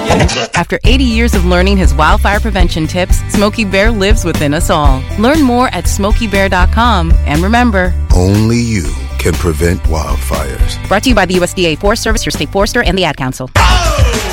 After 80 years of learning his wildfire prevention tips, Smokey Bear lives within us all. Learn more at SmokeyBear.com. And remember, only you can prevent wildfires. Brought to you by the USDA Forest Service, your state forester, and the Ad Council. Oh!